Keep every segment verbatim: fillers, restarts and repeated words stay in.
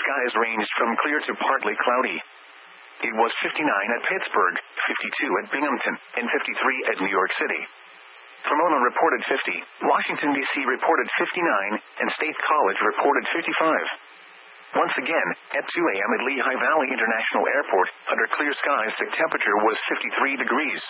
skies ranged from clear to partly cloudy. It was fifty-nine at Pittsburgh, fifty-two at Binghamton, and fifty-three at New York City. Pomona reported fifty, Washington, D C reported fifty-nine, and State College reported fifty-five. Once again, at two a.m. at Lehigh Valley International Airport, under clear skies the temperature was fifty-three degrees.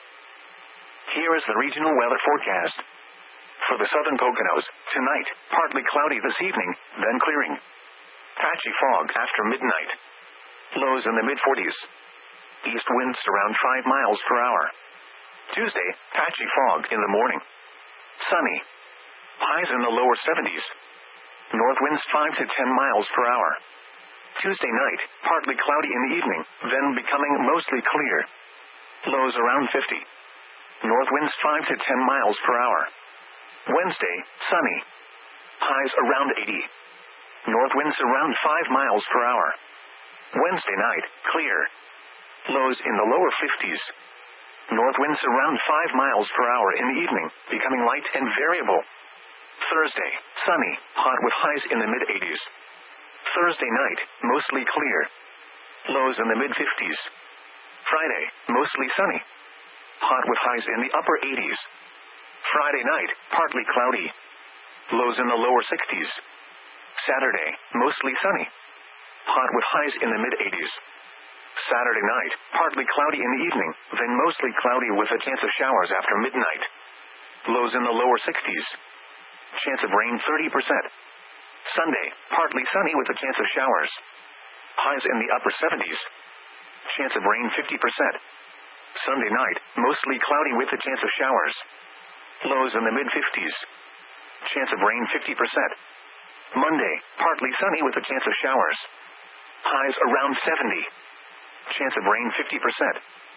Here is the regional weather forecast. For the southern Poconos, tonight, partly cloudy this evening, then clearing. Patchy fog after midnight. Lows in the mid forties. East winds around five miles per hour. Tuesday, patchy fog in the morning. Sunny. Highs in the lower seventies. North winds five to ten miles per hour. Tuesday night, partly cloudy in the evening, then becoming mostly clear. Lows around fifty. North winds five to ten miles per hour. Wednesday, sunny. Highs around eighty. North winds around five miles per hour. Wednesday night, clear. Lows in the lower fifties. North winds around five miles per hour in the evening, becoming light and variable. Thursday, sunny, hot with highs in the mid eighties. Thursday night, mostly clear. Lows in the mid fifties. Friday, mostly sunny. Hot with highs in the upper eighties. Friday night, partly cloudy. Lows in the lower sixties. Saturday, mostly sunny. Hot with highs in the mid eighties. Saturday night, partly cloudy in the evening, then mostly cloudy with a chance of showers after midnight. Lows in the lower sixties. Chance of rain thirty percent. Sunday, partly sunny with a chance of showers. Highs in the upper seventies. Chance of rain fifty percent. Sunday night, mostly cloudy with a chance of showers. Lows in the mid fifties. Chance of rain fifty percent. Monday, partly sunny with a chance of showers. Highs around seventy. Chance of rain fifty percent.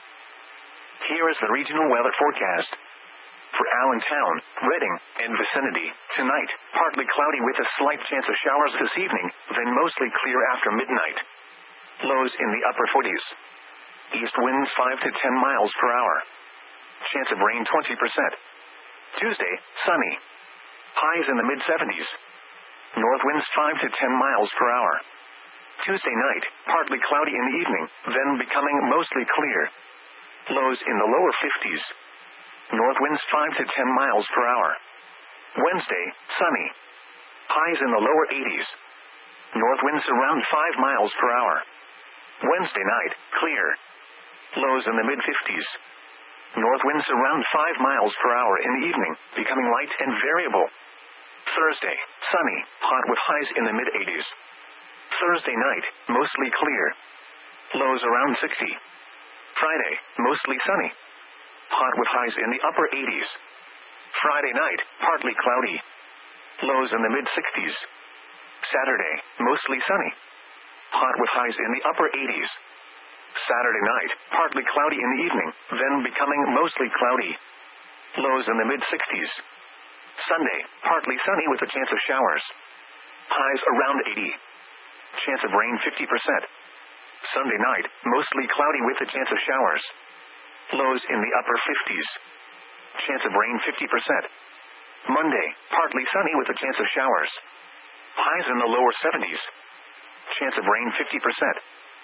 Here is the regional weather forecast. For Allentown, Reading, and vicinity, tonight, partly cloudy with a slight chance of showers this evening, then mostly clear after midnight. Lows in the upper forties. East winds five to ten miles per hour. Chance of rain twenty percent. Tuesday, sunny. Highs in the mid seventies. North winds five to ten miles per hour. Tuesday night, partly cloudy in the evening, then becoming mostly clear. Lows in the lower fifties. North winds five to ten miles per hour. Wednesday, sunny. Highs in the lower eighties. North winds around five miles per hour. Wednesday night, clear. Lows in the mid fifties. North winds around five miles per hour in the evening, becoming light and variable. Thursday, sunny, hot with highs in the mid eighties. Thursday night, mostly clear. Lows around sixty. Friday, mostly sunny. Hot with highs in the upper eighties. Friday night, partly cloudy. Lows in the mid sixties. Saturday, mostly sunny. Hot with highs in the upper eighties. Saturday night, partly cloudy in the evening, then becoming mostly cloudy. Lows in the mid sixties. Sunday, partly sunny with a chance of showers. Highs around eighty. Chance of rain fifty percent. Sunday night, mostly cloudy with a chance of showers. Lows in the upper fifties. Chance of rain fifty percent. Monday, partly sunny with a chance of showers. Highs in the lower seventies. Chance of rain fifty percent.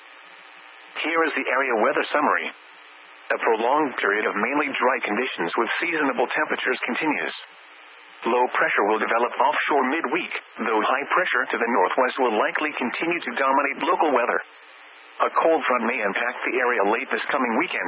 Here is the area weather summary. A prolonged period of mainly dry conditions with seasonable temperatures continues. Low pressure will develop offshore midweek, though high pressure to the northwest will likely continue to dominate local weather. A cold front may impact the area late this coming weekend.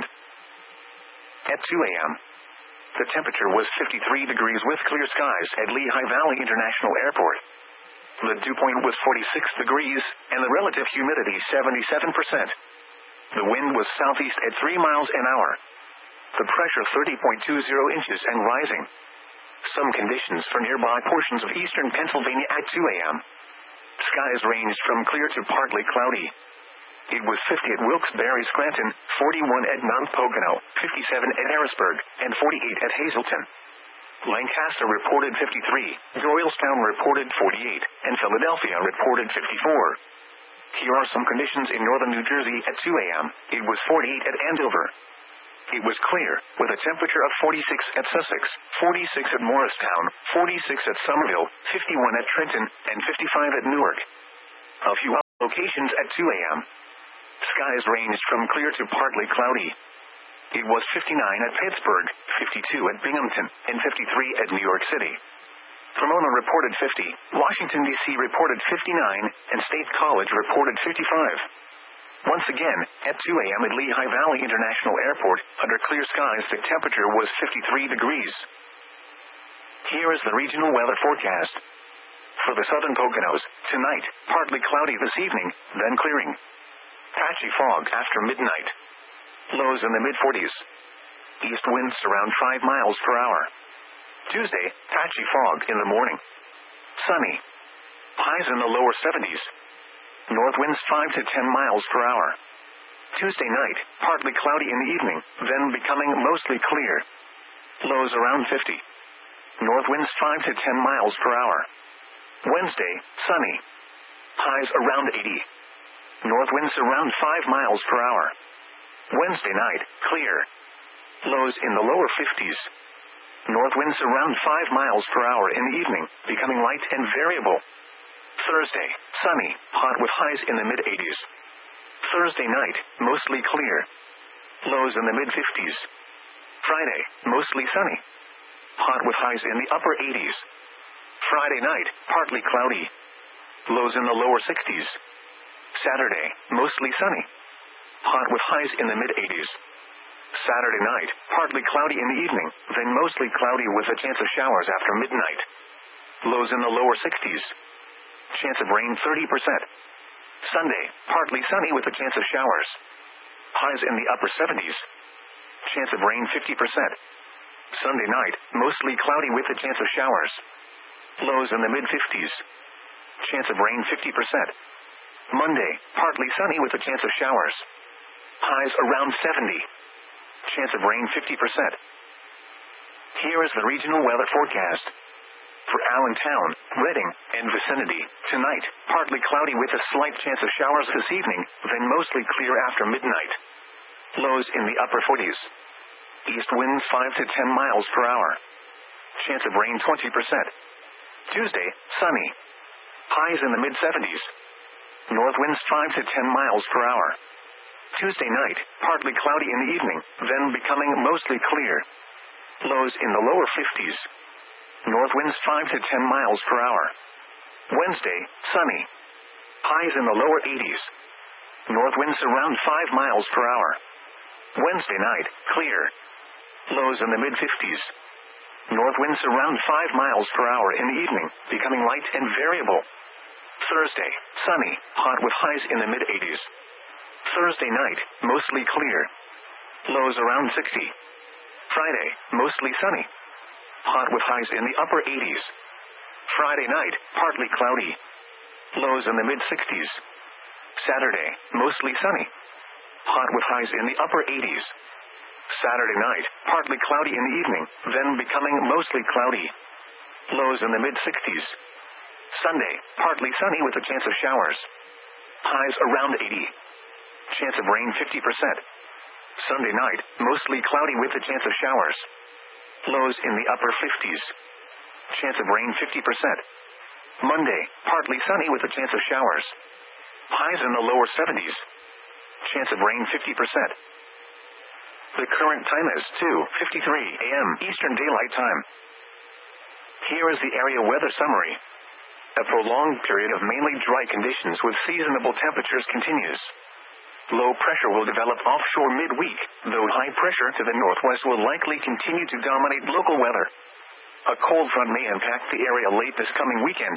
At two a.m., the temperature was fifty-three degrees with clear skies at Lehigh Valley International Airport. The dew point was forty-six degrees, and the relative humidity seventy-seven percent. The wind was southeast at three miles an hour. The pressure thirty point two zero inches and rising. Some conditions for nearby portions of eastern Pennsylvania at two a.m. Skies ranged from clear to partly cloudy. It was fifty at Wilkes-Barre, Scranton, forty-one at Mount Pocono, fifty-seven at Harrisburg, and forty-eight at Hazleton. Lancaster reported fifty-three, Doylestown reported forty-eight, and Philadelphia reported fifty-four. Here are some conditions in northern New Jersey at two a.m. It was forty-eight at Andover. It was clear, with a temperature of forty-six at Sussex, forty-six at Morristown, forty-six at Somerville, fifty-one at Trenton, and fifty-five at Newark. A few Locations at two a.m. Skies ranged from clear to partly cloudy. It was fifty-nine at Pittsburgh, fifty-two at Binghamton, and fifty-three at New York City. Pomona reported fifty, Washington, D C reported fifty-nine, and State College reported fifty-five. Once again, at two a.m. at Lehigh Valley International Airport, under clear skies the temperature was fifty-three degrees. Here is the regional weather forecast. For the southern Poconos, tonight, partly cloudy this evening, then clearing. Patchy fog after midnight. Lows in the mid-forties. East winds around five miles per hour. Tuesday, patchy fog in the morning. Sunny. Highs in the lower seventies. North winds five to ten miles per hour. Tuesday night, partly cloudy in the evening, then becoming mostly clear. Lows around fifty. North winds five to ten miles per hour. Wednesday, sunny. Highs around eighty. North winds around five miles per hour. Wednesday night, clear. Lows in the lower fifties. North winds around five miles per hour in the evening, becoming light and variable. Thursday, sunny, hot with highs in the mid-eighties. Thursday night, mostly clear. Lows in the mid-fifties. Friday, mostly sunny. Hot with highs in the upper eighties. Friday night, partly cloudy. Lows in the lower sixties. Saturday, mostly sunny. Hot with highs in the mid-eighties. Saturday night, partly cloudy in the evening, then mostly cloudy with a chance of showers after midnight. Lows in the lower sixties. Chance of rain thirty percent. Sunday, partly sunny with a chance of showers. Highs in the upper seventies. Chance of rain fifty percent. Sunday night, mostly cloudy with a chance of showers. Lows in the mid-fifties. Chance of rain fifty percent. Monday, partly sunny with a chance of showers. Highs around seventy. Chance of rain fifty percent. Here is the regional weather forecast. For Allentown, Reading, and vicinity, tonight, partly cloudy with a slight chance of showers this evening, then mostly clear after midnight. Lows in the upper forties. East winds five to ten miles per hour. Chance of rain twenty percent. Tuesday, sunny. Highs in the mid-seventies. North winds five to ten miles per hour. Tuesday night, partly cloudy in the evening, then becoming mostly clear. Lows in the lower fifties. North winds five to ten miles per hour. Wednesday, sunny. Highs in the lower eighties. North winds around five miles per hour. Wednesday night, clear. Lows in the mid-fifties. North winds around five miles per hour in the evening, becoming light and variable. Thursday, sunny, hot with highs in the mid-eighties. Thursday night, mostly clear. Lows around sixty. Friday, mostly sunny. Hot with highs in the upper eighties. Friday night, partly cloudy. Lows in the mid-sixties. Saturday, mostly sunny. Hot with highs in the upper eighties. Saturday night, partly cloudy in the evening, then becoming mostly cloudy. Lows in the mid-sixties. Sunday, partly sunny with a chance of showers. Highs around eighty. Chance of rain fifty percent. Sunday night, mostly cloudy with a chance of showers. Lows in the upper fifties. Chance of rain fifty percent. Monday, partly sunny with a chance of showers. Highs in the lower seventies. Chance of rain fifty percent. The current time is two fifty-three a.m. Eastern Daylight Time. Here is the area weather summary. A prolonged period of mainly dry conditions with seasonable temperatures continues. Low pressure will develop offshore midweek, though high pressure to the northwest will likely continue to dominate local weather. A cold front may impact the area late this coming weekend.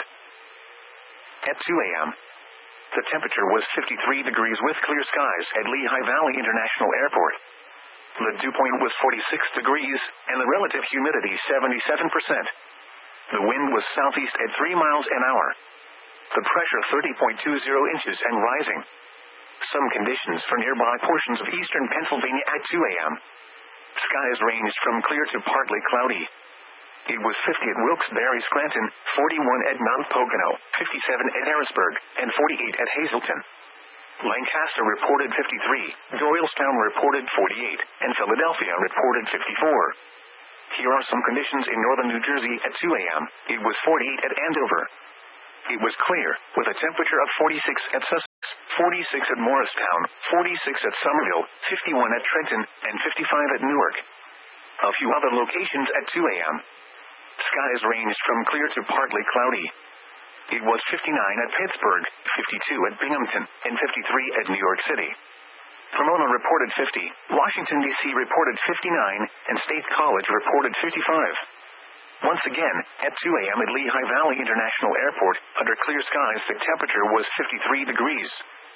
At two a.m., the temperature was fifty-three degrees with clear skies at Lehigh Valley International Airport. The dew point was forty-six degrees, and the relative humidity seventy-seven percent. The wind was southeast at three miles an hour. The pressure thirty point two zero inches and rising. Some conditions for nearby portions of eastern Pennsylvania at two a.m. Skies ranged from clear to partly cloudy. It was fifty at Wilkes-Barre, Scranton, forty-one at Mount Pocono, fifty-seven at Harrisburg, and forty-eight at Hazleton. Lancaster reported fifty-three, Doylestown reported forty-eight, and Philadelphia reported fifty-four. Here are some conditions in northern New Jersey at two a.m. It was forty-eight at Andover. It was clear, with a temperature of forty-six at Sussex, forty-six at Morristown, forty-six at Somerville, fifty-one at Trenton, and fifty-five at Newark. A few other locations at two a.m. Skies ranged from clear to partly cloudy. It was fifty-nine at Pittsburgh, fifty-two at Binghamton, and fifty-three at New York City. Pomona reported fifty, Washington, D C reported fifty-nine, and State College reported fifty-five. Once again, at two a.m. at Lehigh Valley International Airport, under clear skies the temperature was fifty-three degrees.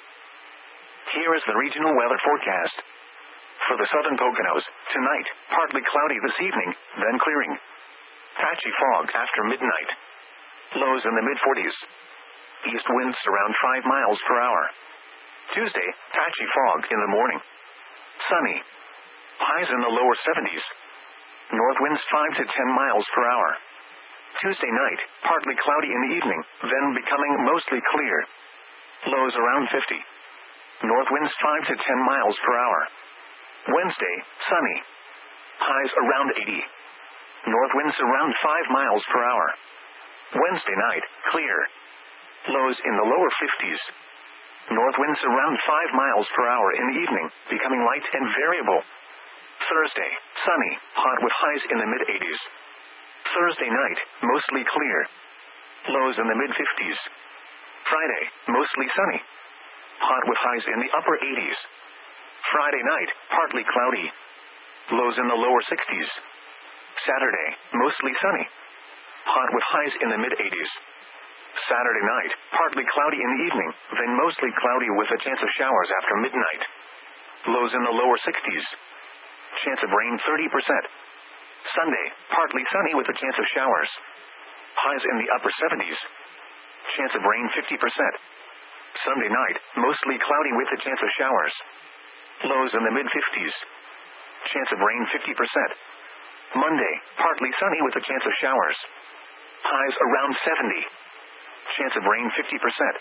Here is the regional weather forecast. For the southern Poconos, tonight, partly cloudy this evening, then clearing. Patchy fog after midnight. Lows in the mid forties. East winds around five miles per hour. Tuesday, patchy fog in the morning. Sunny. Highs in the lower seventies. North winds five to ten miles per hour. Tuesday night, partly cloudy in the evening, then becoming mostly clear. Lows around fifty. North winds five to ten miles per hour. Wednesday, sunny. Highs around eighty. North winds around five miles per hour. Wednesday night, clear. Lows in the lower fifties. North winds around five miles per hour in the evening, becoming light and variable. Thursday, sunny, hot with highs in the mid eighties. Thursday night, mostly clear. Lows in the mid fifties. Friday, mostly sunny. Hot with highs in the upper eighties. Friday night, partly cloudy. Lows in the lower sixties. Saturday, mostly sunny. Hot with highs in the mid eighties. Saturday night, partly cloudy in the evening, then mostly cloudy with a chance of showers after midnight. Lows in the lower sixties. Chance of rain thirty percent. Sunday, partly sunny with a chance of showers. Highs in the upper seventies. Chance of rain fifty percent. Sunday night, mostly cloudy with a chance of showers. Lows in the mid fifties. Chance of rain fifty percent. Monday, partly sunny with a chance of showers. Highs around seventy. Chance of rain fifty percent.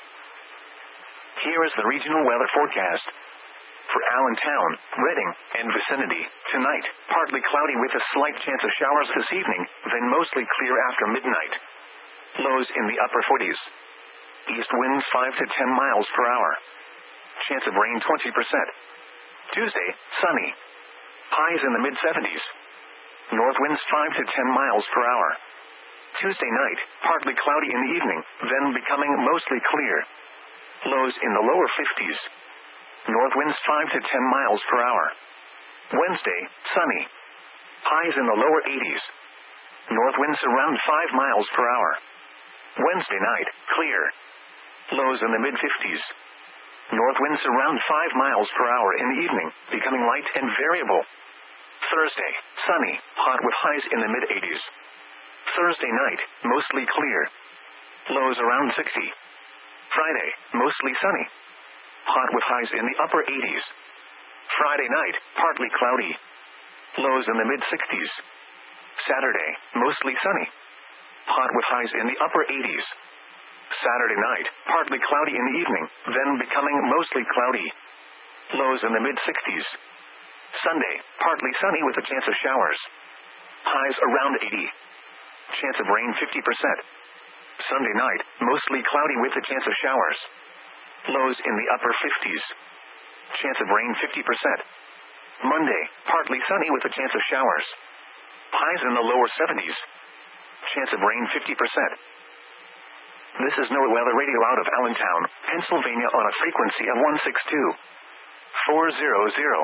Here is the regional weather forecast. For Allentown, Reading, and vicinity, tonight, partly cloudy with a slight chance of showers this evening, then mostly clear after midnight. Lows in the upper forties. East winds five to ten miles per hour. Chance of rain twenty percent. Tuesday, sunny. Highs in the mid seventies. North winds five to ten miles per hour. Tuesday night, partly cloudy in the evening, then becoming mostly clear. Lows in the lower fifties. North winds five to ten miles per hour. Wednesday, sunny. Highs in the lower eighties. North winds around five miles per hour. Wednesday night, clear. Lows in the mid fifties. North winds around five miles per hour in the evening, becoming light and variable. Thursday, sunny, hot with highs in the mid eighties. Thursday night, mostly clear. Lows around sixty. Friday, mostly sunny. Hot with highs in the upper eighties. Friday night, partly cloudy. Lows in the mid sixties. Saturday, mostly sunny. Hot with highs in the upper eighties. Saturday night, partly cloudy in the evening, then becoming mostly cloudy. Lows in the mid sixties. Sunday, partly sunny with a chance of showers. Highs around eighty. Chance of rain fifty percent. Sunday night, mostly cloudy with a chance of showers. Lows in the upper fifties. Chance of rain fifty percent. Monday, partly sunny with a chance of showers. Highs in the lower seventies. Chance of rain fifty percent. This is NOAA Weather Radio out of Allentown, Pennsylvania on a frequency of one six two four hundred.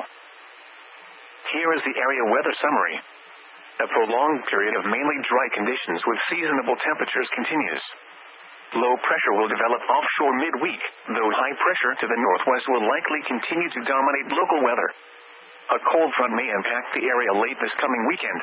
Here is the area weather summary. A prolonged period of mainly dry conditions with seasonable temperatures continues. Low pressure will develop offshore midweek, though high pressure to the northwest will likely continue to dominate local weather. A cold front may impact the area late this coming weekend.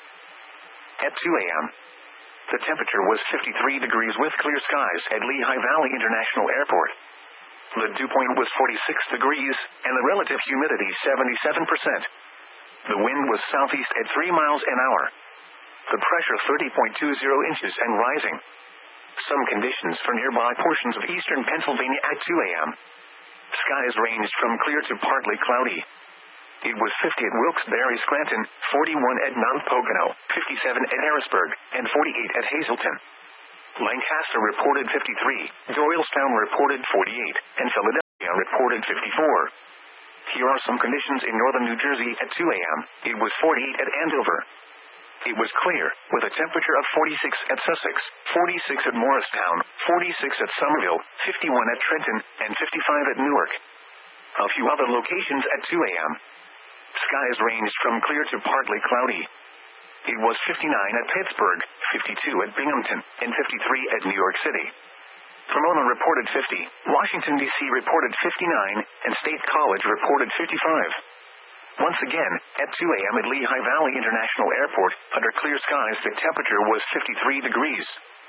At two a.m., the temperature was fifty-three degrees with clear skies at Lehigh Valley International Airport. The dew point was forty-six degrees, and the relative humidity seventy-seven percent. The wind was southeast at three miles an hour. The pressure thirty point two zero inches and rising. Some conditions for nearby portions of eastern Pennsylvania at two a.m. Skies ranged from clear to partly cloudy. It was fifty at Wilkes-Barre, Scranton, forty-one at Mount Pocono, fifty-seven at Harrisburg, and forty-eight at Hazleton. Lancaster reported fifty-three, Doylestown reported forty-eight, and Philadelphia reported fifty-four. Here are some conditions in northern New Jersey at two a.m. It was forty-eight at Andover. It was clear, with a temperature of forty-six at Sussex, forty-six at Morristown, forty-six at Somerville, fifty-one at Trenton, and fifty-five at Newark. A few other locations at two a.m. Skies ranged from clear to partly cloudy. It was fifty-nine at Pittsburgh, fifty-two at Binghamton, and fifty-three at New York City. Pomona reported fifty, Washington, D C reported fifty-nine, and State College reported fifty-five. Once again, at two a.m. at Lehigh Valley International Airport, under clear skies the temperature was fifty-three degrees.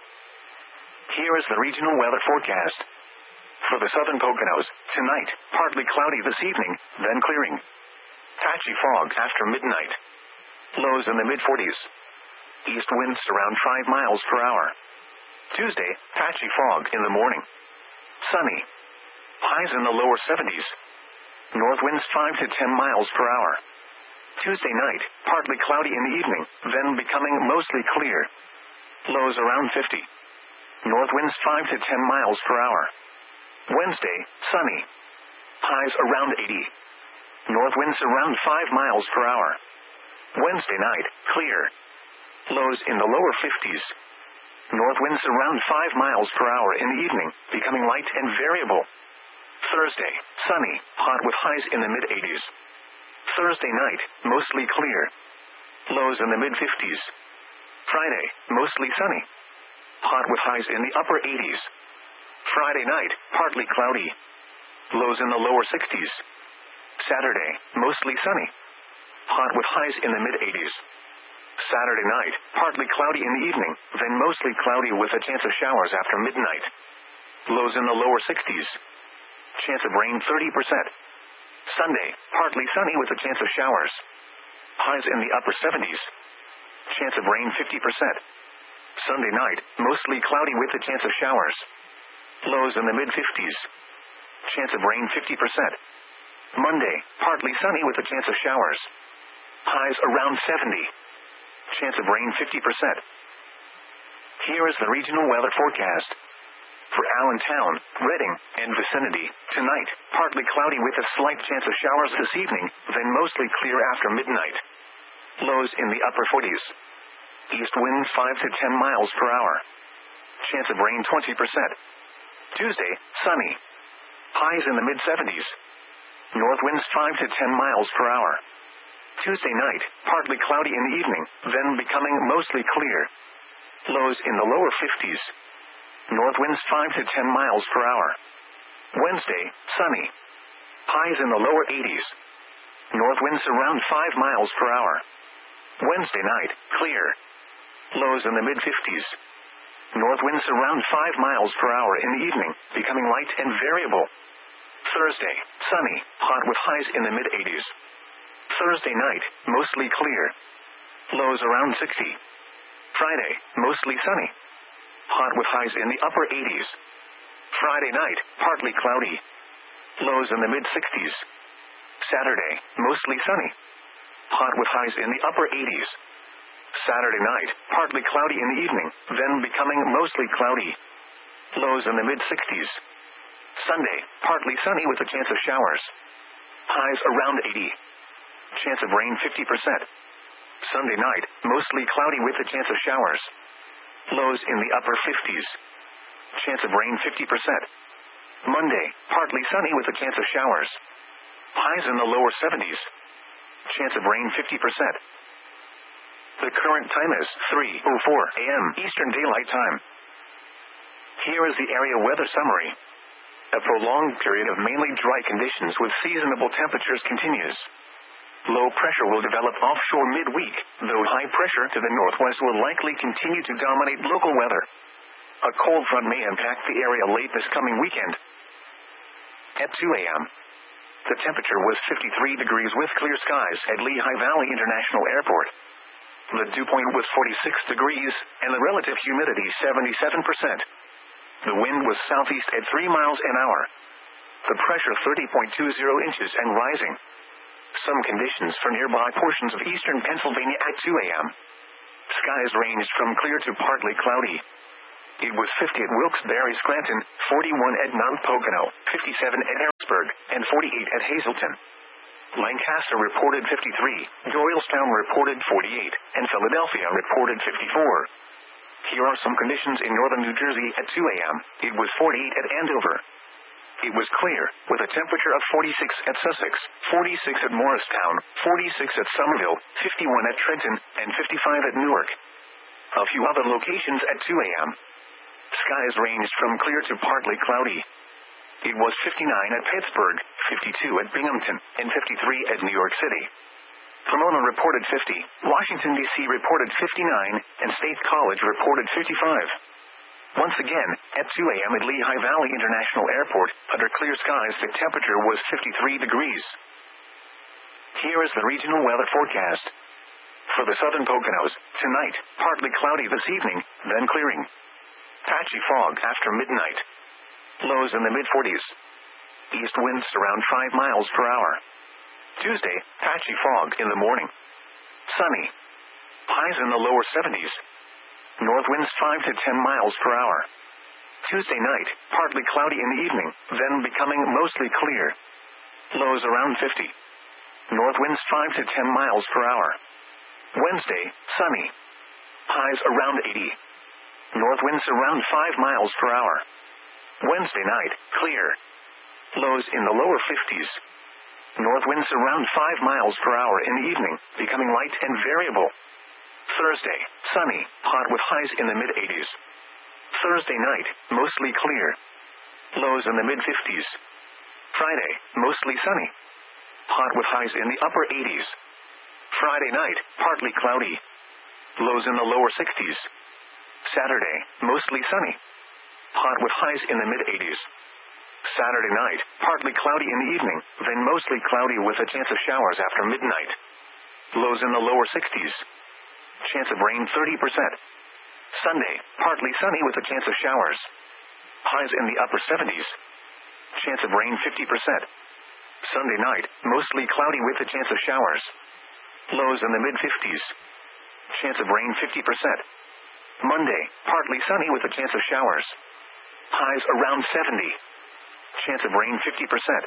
Here is the regional weather forecast. For the southern Poconos, tonight, partly cloudy this evening, then clearing. Patchy fog after midnight. Lows in the mid forties. East winds around five miles per hour. Tuesday, patchy fog in the morning. Sunny. Highs in the lower seventies. North winds five to ten miles per hour. Tuesday night, partly cloudy in the evening, then becoming mostly clear. Lows around fifty. North winds five to ten miles per hour. Wednesday, sunny. Highs around eighty. North winds around five miles per hour. Wednesday night, clear. Lows in the lower fifties. North winds around five miles per hour in the evening, becoming light and variable. Thursday, sunny, hot with highs in the mid eighties. Thursday night, mostly clear. Lows in the mid fifties. Friday, mostly sunny. Hot with highs in the upper eighties. Friday night, partly cloudy. Lows in the lower sixties. Saturday, mostly sunny. Hot with highs in the mid eighties. Saturday night, partly cloudy in the evening, then mostly cloudy with a chance of showers after midnight. Lows in the lower sixties. Chance of rain thirty percent. Sunday, partly sunny with a chance of showers. Highs in the upper seventies. Chance of rain fifty percent. Sunday night, mostly cloudy with a chance of showers. Lows in the mid fifties. Chance of rain fifty percent. Monday, partly sunny with a chance of showers. Highs around seventy. Chance of rain fifty percent. Here is the regional weather forecast. For Allentown, Reading, and vicinity, tonight, partly cloudy with a slight chance of showers this evening, then mostly clear after midnight. Lows in the upper forties. East winds five to ten miles per hour. Chance of rain twenty percent. Tuesday, sunny. Highs in the mid seventies. North winds five to ten miles per hour. Tuesday night, partly cloudy in the evening, then becoming mostly clear. Lows in the lower fifties. North winds five to ten miles per hour. Wednesday, sunny. Highs in the lower eighties. North winds around five miles per hour. Wednesday night, clear. Lows in the mid fifties. North winds around five miles per hour in the evening, becoming light and variable. Thursday, sunny, hot with highs in the mid eighties. Thursday night, mostly clear. Lows around sixty. Friday, mostly sunny. Hot with highs in the upper eighties. Friday night, partly cloudy. Lows in the mid sixties. Saturday, mostly sunny. Hot with highs in the upper eighties. Saturday night, partly cloudy in the evening, then becoming mostly cloudy. Lows in the mid sixties. Sunday, partly sunny with a chance of showers. Highs around eighty. Chance of rain fifty percent. Sunday night, mostly cloudy with a chance of showers. Lows in the upper fifties. Chance of rain fifty percent. Monday, partly sunny with a chance of showers. Highs in the lower seventies. Chance of rain fifty percent. The current time is three oh four a.m. Eastern Daylight Time. Here is the area weather summary. A prolonged period of mainly dry conditions with seasonable temperatures continues. Low pressure will develop offshore midweek, though high pressure to the northwest will likely continue to dominate local weather. A cold front may impact the area late this coming weekend. At two a.m., the temperature was fifty-three degrees with clear skies at Lehigh Valley International Airport. The dew point was forty-six degrees, and the relative humidity seventy-seven percent. The wind was southeast at three miles an hour. The pressure thirty point two zero inches and rising. Some conditions for nearby portions of eastern Pennsylvania at two a.m. Skies ranged from clear to partly cloudy. It was fifty at Wilkes-Barre Scranton, forty-one at Mount Pocono, fifty-seven at Harrisburg, and forty-eight at Hazleton. Lancaster reported fifty-three, Doylestown reported forty-eight, and Philadelphia reported fifty-four. Here are some conditions in northern New Jersey at two a.m. It was forty-eight at Andover. It was clear, with a temperature of forty-six at Sussex, forty-six at Morristown, forty-six at Somerville, fifty-one at Trenton, and fifty-five at Newark. A few other locations at two a.m. Skies ranged from clear to partly cloudy. It was fifty-nine at Pittsburgh, fifty-two at Binghamton, and fifty-three at New York City. Pomona reported fifty, Washington, D C reported fifty-nine, and State College reported fifty-five. Once again, at two a.m. at Lehigh Valley International Airport, under clear skies the temperature was fifty-three degrees. Here is the regional weather forecast. For the southern Poconos, tonight, partly cloudy this evening, then clearing. Patchy fog after midnight. Lows in the mid-forties. East winds around five miles per hour. Tuesday, patchy fog in the morning. Sunny. Highs in the lower seventies. North winds five to ten miles per hour. Tuesday night, partly cloudy in the evening, then becoming mostly clear. Lows around fifty. North winds five to ten miles per hour. Wednesday, sunny. Highs around eighty. North winds around five miles per hour. Wednesday night, clear. Lows in the lower fifties. North winds around five miles per hour in the evening, becoming light and variable. Thursday, sunny, hot with highs in the mid-eighties. Thursday night, mostly clear. Lows in the mid-fifties. Friday, mostly sunny. Hot with highs in the upper eighties. Friday night, partly cloudy. Lows in the lower sixties. Saturday, mostly sunny. Hot with highs in the mid-eighties. Saturday night, partly cloudy in the evening, then mostly cloudy with a chance of showers after midnight. Lows in the lower sixties. Chance of rain thirty percent. Sunday, partly sunny with a chance of showers. Highs in the upper seventies. Chance of rain fifty percent. Sunday night, mostly cloudy with a chance of showers. Lows in the mid-fifties. Chance of rain fifty percent. Monday, partly sunny with a chance of showers. Highs around seventy. Chance of rain fifty percent.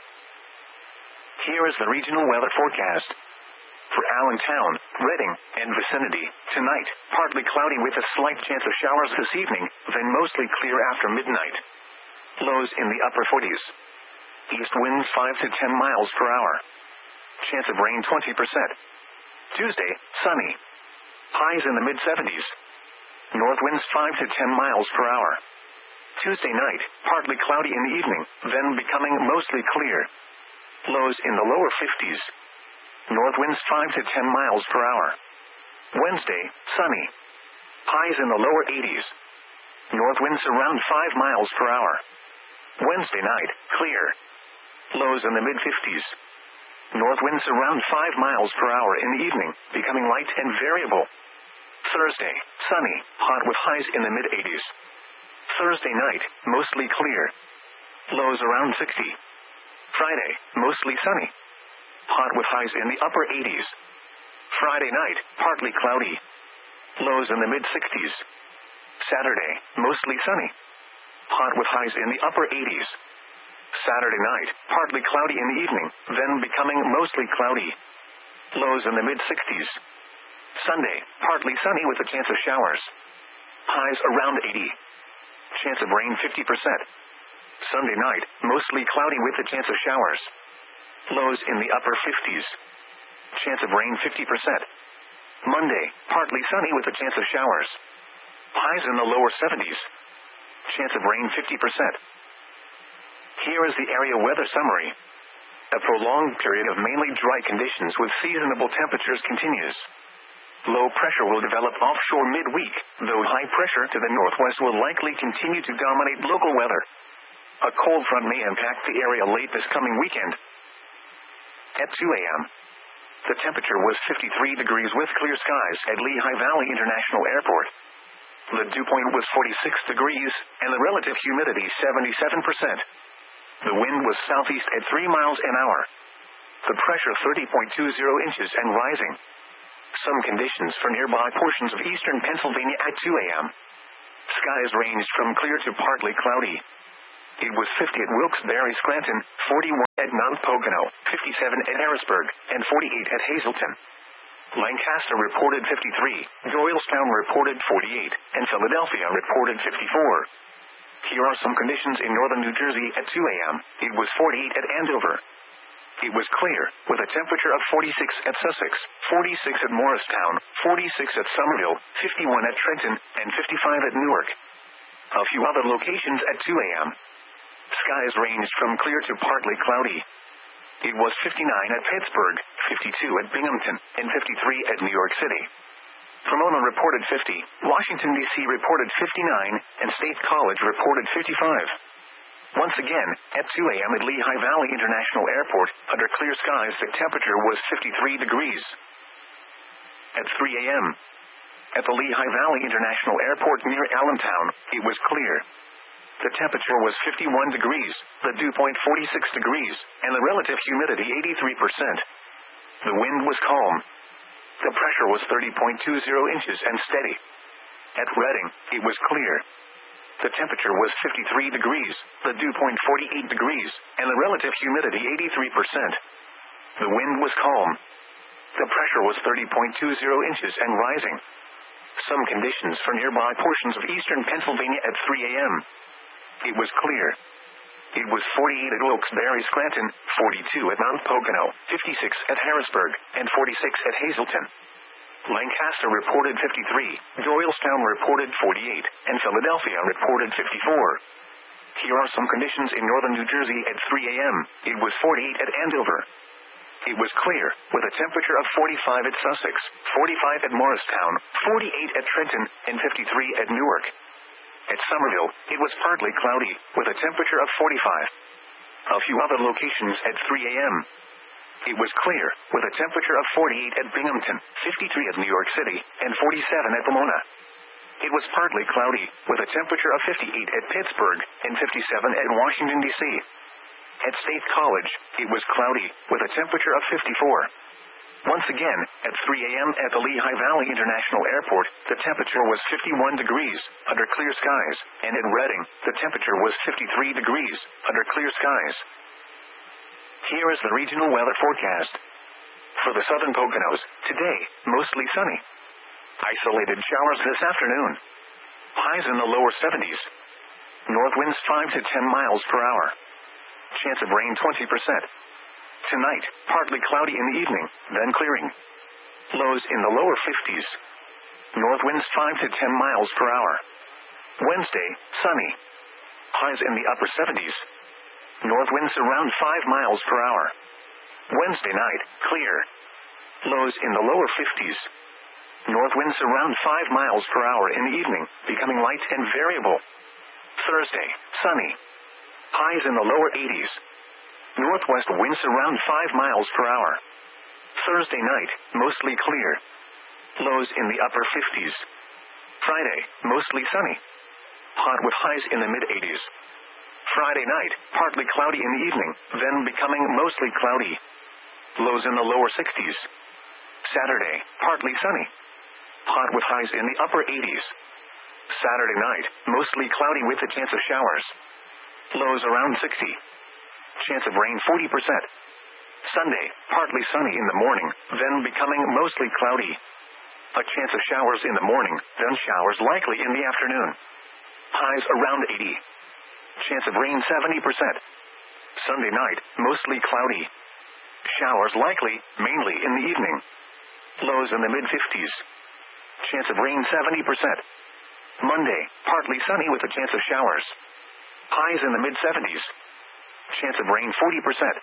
Here is the regional weather forecast. For Allentown, Reading, and vicinity, tonight, partly cloudy with a slight chance of showers this evening, then mostly clear after midnight. Lows in the upper forties. East winds five to ten miles per hour. Chance of rain twenty percent. Tuesday, sunny. Highs in the mid-seventies. North winds five to ten miles per hour. Tuesday night, partly cloudy in the evening, then becoming mostly clear. Lows in the lower fifties. North winds five to ten miles per hour. Wednesday, sunny. Highs in the lower eighties. North winds around five miles per hour. Wednesday night, clear. Lows in the mid-fifties. North winds around five miles per hour in the evening, becoming light and variable. Thursday, sunny, hot with highs in the mid-eighties. Thursday night, mostly clear. Lows around sixty. Friday, mostly sunny. Hot with highs in the upper eighties. Friday night, partly cloudy. Lows in the mid-sixties. Saturday, mostly sunny. Hot with highs in the upper eighties. Saturday night, partly cloudy in the evening, then becoming mostly cloudy. Lows in the mid-sixties. Sunday, partly sunny with a chance of showers. Highs around eighty. Chance of rain fifty percent. Sunday night, mostly cloudy with a chance of showers. Lows in the upper fifties. Chance of rain fifty percent. Monday, partly sunny with a chance of showers. Highs in the lower seventies. Chance of rain fifty percent. Here is the area weather summary. A prolonged period of mainly dry conditions with seasonable temperatures continues. Low pressure will develop offshore midweek, though high pressure to the northwest will likely continue to dominate local weather. A cold front may impact the area late this coming weekend. At two a.m., the temperature was fifty-three degrees with clear skies at Lehigh Valley International Airport. The dew point was forty-six degrees, and the relative humidity seventy-seven percent. The wind was southeast at three miles an hour. The pressure thirty point two zero inches and rising. Some conditions for nearby portions of eastern Pennsylvania at two a.m. Skies ranged from clear to partly cloudy. It was fifty at Wilkes-Barre Scranton, forty-one at Mount Pocono, fifty-seven at Harrisburg, and forty-eight at Hazleton. Lancaster reported fifty-three, Doylestown reported forty-eight, and Philadelphia reported fifty-four. Here are some conditions in northern New Jersey at two a.m. It was forty-eight at Andover. It was clear, with a temperature of forty-six at Sussex, forty-six at Morristown, forty-six at Somerville, fifty-one at Trenton, and fifty-five at Newark. A few other locations at two a.m. Skies ranged from clear to partly cloudy. It was fifty-nine at Pittsburgh, fifty-two at Binghamton, and fifty-three at New York City. Pomona reported fifty, Washington, D C reported fifty-nine, and State College reported fifty-five. Once again, at two a.m. at Lehigh Valley International Airport, under clear skies the temperature was fifty-three degrees. At three a.m. at the Lehigh Valley International Airport near Allentown, it was clear. The temperature was fifty-one degrees, the dew point forty-six degrees, and the relative humidity eighty-three percent. The wind was calm. The pressure was thirty point two zero inches and steady. At Reading, it was clear. The temperature was fifty-three degrees, the dew point forty-eight degrees, and the relative humidity eighty-three percent. The wind was calm. The pressure was thirty point two zero inches and rising. Some conditions for nearby portions of eastern Pennsylvania at three a.m. It was clear. It was forty-eight at Wilkes-Barre Scranton, forty-two at Mount Pocono, fifty-six at Harrisburg, and forty-six at Hazleton. Lancaster reported fifty-three, Doylestown reported forty-eight, and Philadelphia reported fifty-four. Here are some conditions in northern New Jersey at three a.m. It was forty-eight at Andover. It was clear, with a temperature of forty-five at Sussex, forty-five at Morristown, forty-eight at Trenton, and fifty-three at Newark. At Somerville, it was partly cloudy, with a temperature of forty-five. A few other locations at three a.m. It was clear, with a temperature of forty-eight at Binghamton, fifty-three at New York City, and forty-seven at Pomona. It was partly cloudy, with a temperature of fifty-eight at Pittsburgh, and fifty-seven at Washington, D C. At State College, it was cloudy, with a temperature of fifty-four. Once again, at three a.m. at the Lehigh Valley International Airport, the temperature was fifty-one degrees, under clear skies, and in Reading, the temperature was fifty-three degrees, under clear skies. Here is the regional weather forecast. For the southern Poconos, today, mostly sunny. Isolated showers this afternoon. Highs in the lower seventies. North winds five to ten miles per hour. Chance of rain twenty percent. Tonight, partly cloudy in the evening, then clearing. Lows in the lower fifties. North winds five to ten miles per hour. Wednesday, sunny. Highs in the upper seventies. North winds around five miles per hour. Wednesday night, clear. Lows in the lower fifties. North winds around five miles per hour in the evening, becoming light and variable. Thursday, sunny. Highs in the lower eighties. Northwest winds around five miles per hour. Thursday night, mostly clear. Lows in the upper fifties. Friday, mostly sunny. Hot with highs in the mid-eighties. Friday night, partly cloudy in the evening, then becoming mostly cloudy. Lows in the lower sixties. Saturday, partly sunny. Hot with highs in the upper eighties. Saturday night, mostly cloudy with a chance of showers. Lows around sixty. Chance of rain forty percent. Sunday, partly sunny in the morning, then becoming mostly cloudy. A chance of showers in the morning, then showers likely in the afternoon. Highs around eighty. Chance of rain seventy percent. Sunday night, mostly cloudy. Showers likely, mainly in the evening. Lows in the mid-fifties. Chance of rain seventy percent. Monday, partly sunny with a chance of showers. Highs in the mid-seventies. Chance of rain forty percent.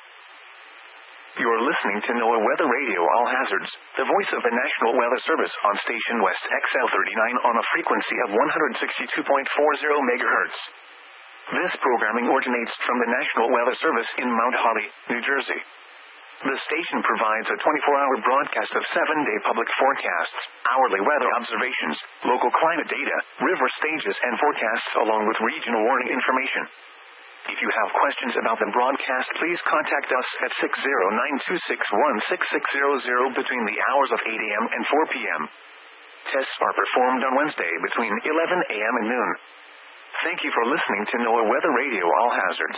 You're listening to NOAA Weather Radio All Hazards, the voice of the National Weather Service on station West X L thirty-nine on a frequency of one hundred sixty-two point four zero megahertz. This programming originates from the National Weather Service in Mount Holly, New Jersey. The station provides a twenty-four hour broadcast of seven-day public forecasts, hourly weather observations, local climate data, river stages and forecasts along with regional warning information. If you have questions about the broadcast, please contact us at six zero nine two six one six six zero zero between the hours of eight a.m. and four p.m. Tests are performed on Wednesday between eleven a.m. and noon. Thank you for listening to NOAA Weather Radio All Hazards.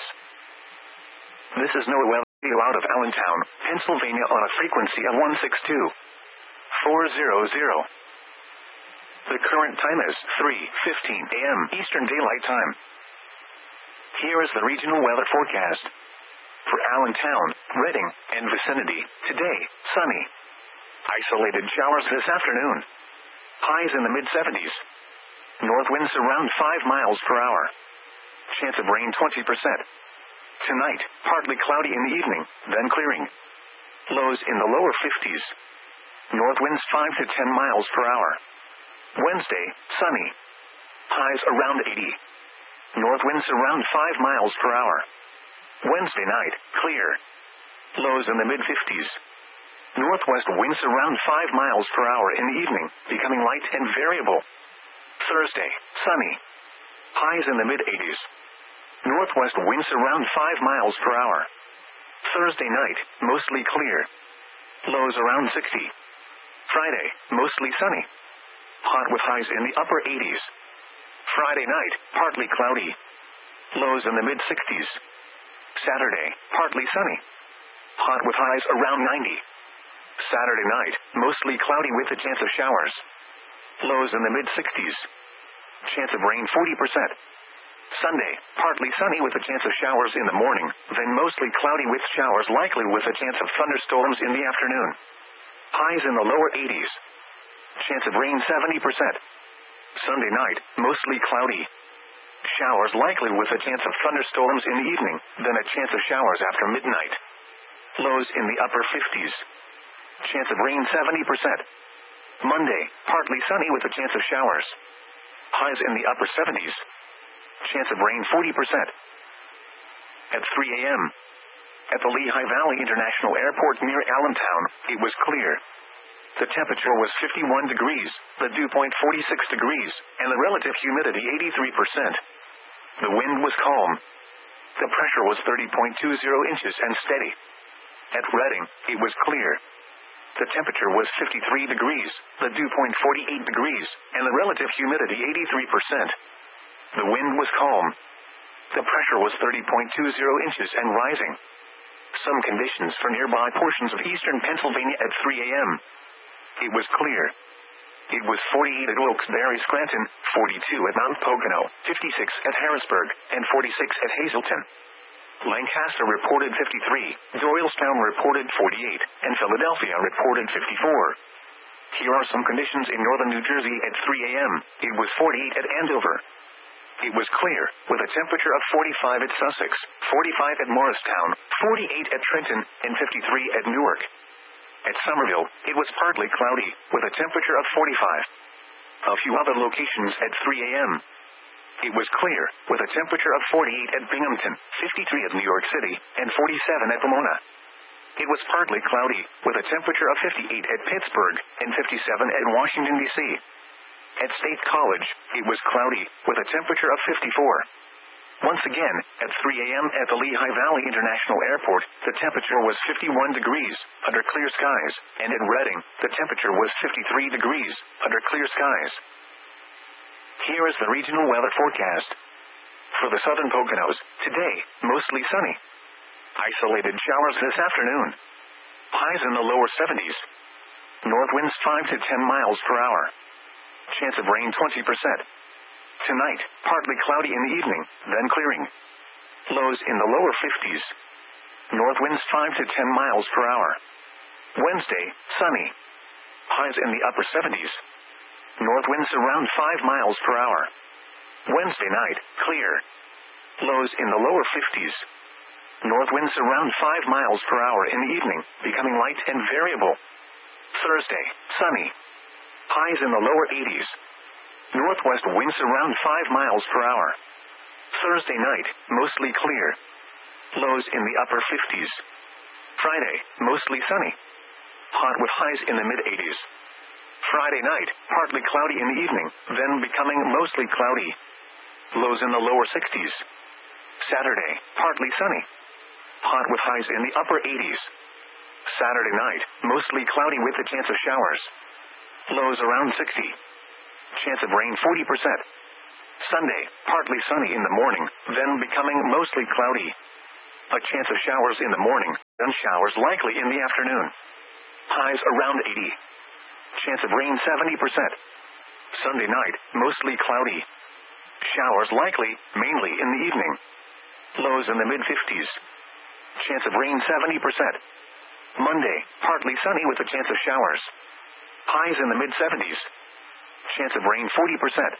This is NOAA Weather Radio out of Allentown, Pennsylvania on a frequency of one six two four hundred. The current time is three fifteen a.m. Eastern Daylight Time. Here is the regional weather forecast. For Allentown, Reading, and vicinity, today, sunny. Isolated showers this afternoon. Highs in the mid seventies. North winds around five miles per hour. Chance of rain twenty percent. Tonight, partly cloudy in the evening, then clearing. Lows in the lower fifties. North winds five to ten miles per hour. Wednesday, sunny. Highs around eighty. North winds around five miles per hour. Wednesday night, clear. Lows in the mid fifties. Northwest winds around five miles per hour in the evening, becoming light and variable. Thursday, sunny. Highs in the mid eighties. Northwest winds around five miles per hour. Thursday night, mostly clear. Lows around sixty. Friday, mostly sunny. Hot with highs in the upper eighties. Friday night, partly cloudy. Lows in the mid sixties. Saturday, partly sunny. Hot with highs around ninety. Saturday night, mostly cloudy with a chance of showers. Lows in the mid sixties. Chance of rain forty percent. Sunday, partly sunny with a chance of showers in the morning, then mostly cloudy with showers likely with a chance of thunderstorms in the afternoon. Highs in the lower eighties. Chance of rain seventy percent. Sunday night, mostly cloudy. Showers likely with a chance of thunderstorms in the evening, then a chance of showers after midnight. Lows in the upper fifties. Chance of rain seventy percent. Monday, partly sunny with a chance of showers. Highs in the upper seventies. Chance of rain forty percent. At three a.m. At the Lehigh Valley International Airport near Allentown, it was clear. The temperature was fifty-one degrees, the dew point forty-six degrees, and the relative humidity eighty-three percent. The wind was calm. The pressure was thirty point two zero inches and steady. At Reading, it was clear. The temperature was fifty-three degrees, the dew point forty-eight degrees, and the relative humidity eighty-three percent. The wind was calm. The pressure was thirty point two zero inches and rising. Some conditions for nearby portions of eastern Pennsylvania at three a.m. It was clear. It was forty-eight at Wilkes-Barre, Scranton, forty-two at Mount Pocono, fifty-six at Harrisburg, and forty-six at Hazleton. Lancaster reported fifty-three, Doylestown reported forty-eight, and Philadelphia reported fifty-four. Here are some conditions in northern New Jersey at three a.m. It was forty-eight at Andover. It was clear, with a temperature of forty-five at Sussex, forty-five at Morristown, forty-eight at Trenton, and fifty-three at Newark. At Somerville, it was partly cloudy, with a temperature of forty-five. A few other locations at three a.m. It was clear, with a temperature of forty-eight at Binghamton, fifty-three at New York City, and forty-seven at Pomona. It was partly cloudy, with a temperature of fifty-eight at Pittsburgh, and fifty-seven at Washington, D C At State College, it was cloudy, with a temperature of fifty-four. Once again, at three a.m. at the Lehigh Valley International Airport, the temperature was fifty-one degrees, under clear skies, and at Reading, the temperature was fifty-three degrees, under clear skies. Here is the regional weather forecast. For the southern Poconos, today, mostly sunny. Isolated showers this afternoon. Highs in the lower seventies. North winds five to ten miles per hour. Chance of rain twenty percent. Tonight, partly cloudy in the evening, then clearing. Lows in the lower fifties. North winds five to ten miles per hour. Wednesday, sunny. Highs in the upper seventies. North winds around five miles per hour. Wednesday night, clear. Lows in the lower fifties. North winds around five miles per hour in the evening, becoming light and variable. Thursday, sunny. Highs in the lower eighties. Northwest winds around five miles per hour. Thursday night, mostly clear. Lows in the upper fifties. Friday, mostly sunny. Hot with highs in the mid eighties. Friday night, partly cloudy in the evening, then becoming mostly cloudy. Lows in the lower sixties. Saturday, partly sunny. Hot with highs in the upper eighties. Saturday night, mostly cloudy with a chance of showers. Lows around sixty. Chance of rain forty percent. Sunday, partly sunny in the morning, then becoming mostly cloudy. A chance of showers in the morning, then showers likely in the afternoon. Highs around eighty. Chance of rain seventy percent. Sunday night, mostly cloudy. Showers likely, mainly in the evening. Lows in the mid-fifties. Chance of rain seventy percent. Monday, partly sunny with a chance of showers. Highs in the mid-seventies. Chance of rain forty percent.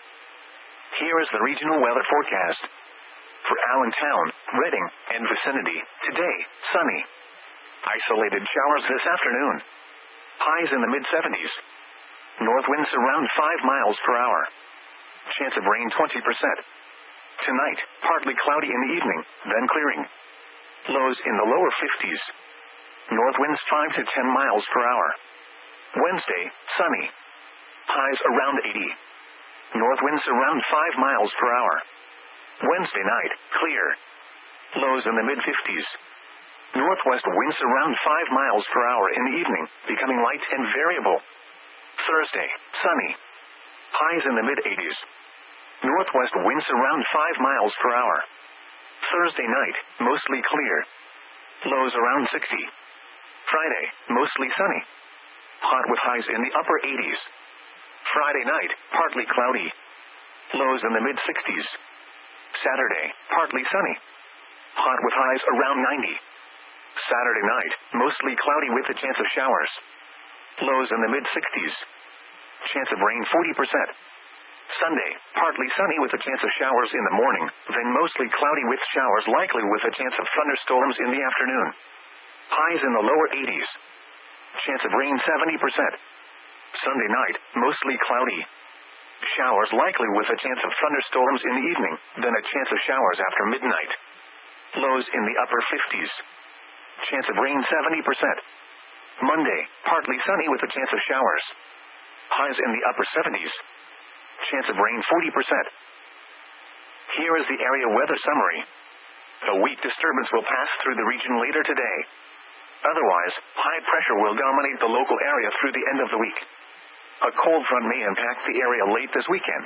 Here is the regional weather forecast. For Allentown, Reading, and vicinity, today, sunny. Isolated showers this afternoon. Highs in the mid-seventies. North winds around five miles per hour. Chance of rain twenty percent. Tonight, partly cloudy in the evening, then clearing. Lows in the lower fifties. North winds five to ten miles per hour. Wednesday, sunny. Highs around eighty. North winds around five miles per hour. Wednesday night, clear. Lows in the mid-fifties. Northwest winds around five miles per hour in the evening, becoming light and variable. Thursday, sunny. Highs in the mid-eighties. Northwest winds around five miles per hour. Thursday night, mostly clear. Lows around sixty. Friday, mostly sunny. Hot with highs in the upper eighties. Friday night, partly cloudy. Lows in the mid-sixties. Saturday, partly sunny. Hot with highs around ninety. Saturday night, mostly cloudy with a chance of showers. Lows in the mid-sixties. Chance of rain forty percent. Sunday, partly sunny with a chance of showers in the morning, then mostly cloudy with showers likely with a chance of thunderstorms in the afternoon. Highs in the lower eighties. Chance of rain seventy percent. Sunday night, mostly cloudy. Showers likely with a chance of thunderstorms in the evening, then a chance of showers after midnight. Lows in the upper fifties. Chance of rain seventy percent. Monday, partly sunny with a chance of showers. Highs in the upper seventies. Chance of rain forty percent. Here is the area weather summary. A weak disturbance will pass through the region later today. Otherwise, high pressure will dominate the local area through the end of the week. A cold front may impact the area late this weekend.